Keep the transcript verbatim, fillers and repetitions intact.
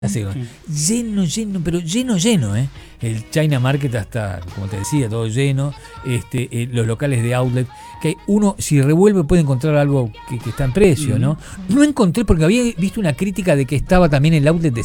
Así, lleno, lleno, pero lleno, lleno, ¿eh? El China Market hasta, como te decía, todo lleno. Este, eh, los locales de outlet, que uno, si revuelve, puede encontrar algo que, que está en precio, ¿no? No encontré, porque había visto una crítica de que estaba también el outlet de